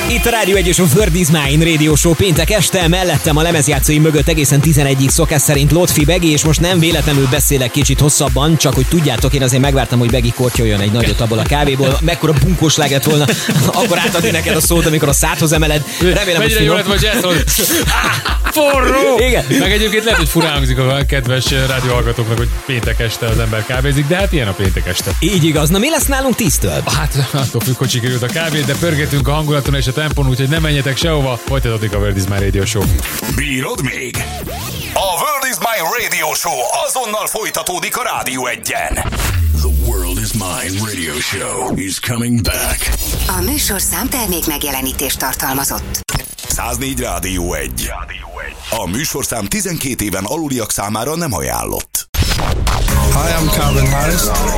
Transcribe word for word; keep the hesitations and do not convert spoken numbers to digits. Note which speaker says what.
Speaker 1: Itt a Rádió egy és a Word is Mine Radio Show péntek este, mellettem a lemezjátszóim mögött egészen tizenegyig szokás szerint Lotfi Begi, és most nem véletlenül beszélek kicsit hosszabban, csak hogy tudjátok, én azért megvártam, hogy Begi kortyoljon egy nagyot abból a kávéból, mekkora bunkós lett volna, akkor átadni neked a szót, amikor a szádhoz emeled. Remélem, hogy
Speaker 2: finom. Lett, vagy forró!
Speaker 1: Igen.
Speaker 2: Meg egyébként lehet, hogy furán hangzik a kedves rádióhallgatóknak, hogy péntek este az ember kávézik, de hát ilyen a péntek este.
Speaker 1: Így igaz. Na mi lesz nálunk tíztől?
Speaker 2: Hát attól függ, hogy sikerült a kávé, de pörgetünk a hangulaton és a tempón, úgyhogy nem menjetek sehova, folytatódik a Word is Mine Radio Show.
Speaker 3: Bírod még? A Word is Mine Radio Show azonnal folytatódik a Rádió egyen. The World is Mine Radio Show is coming back.
Speaker 4: A műsorszám termék megjelenítést tartalmazott.
Speaker 3: száznégy Rádió egy. A műsorszám tizenkét éven aluliak számára nem ajánlott.
Speaker 5: Hi, I'm Calvin Harris.